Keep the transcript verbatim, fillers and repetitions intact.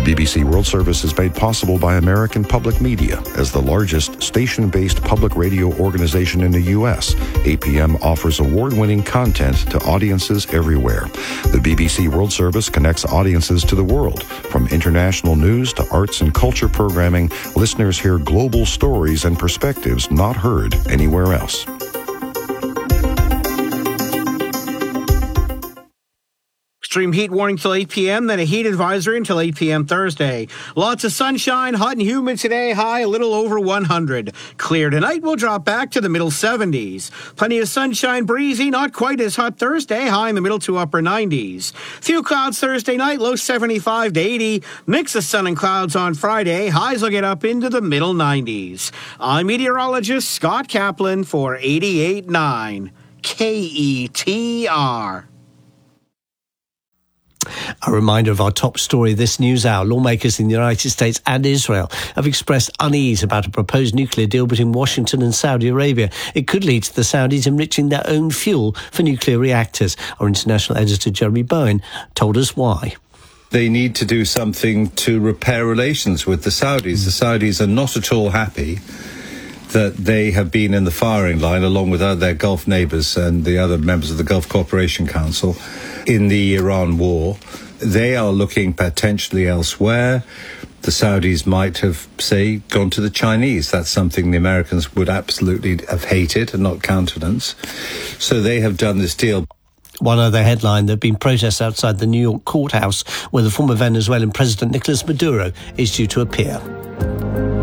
B B C World Service is made possible by American Public Media. As the largest station-based public radio organization in the U S, A P M offers award-winning content to audiences everywhere. The B B C World Service connects audiences to the world. From international news to arts and culture programming, listeners hear global stories and perspectives not heard anywhere else. Extreme heat warning till eight p.m., then a heat advisory until eight p.m. Thursday. Lots of sunshine, hot and humid today, high a little over one hundred. Clear tonight, will drop back to the middle seventies. Plenty of sunshine, breezy, not quite as hot Thursday, high in the middle to upper nineties. Few clouds Thursday night, low seventy-five to eighty. Mix of sun and clouds on Friday, highs will get up into the middle nineties. I'm meteorologist Scott Kaplan for eighty-eight point nine K E T R. A reminder of our top story this news hour. Lawmakers in the United States and Israel have expressed unease about a proposed nuclear deal between Washington and Saudi Arabia. It could lead to the Saudis enriching their own fuel for nuclear reactors. Our international editor, Jeremy Bowen, told us why. They need to do something to repair relations with the Saudis. The Saudis are not at all happy that they have been in the firing line, along with their Gulf neighbours and the other members of the Gulf Cooperation Council, in the Iran war. They are looking potentially elsewhere. The Saudis might have, say, gone to the Chinese. That's something the Americans would absolutely have hated and not countenance. So they have done this deal. One other headline, there have been protests outside the New York courthouse where the former Venezuelan President Nicolas Maduro is due to appear.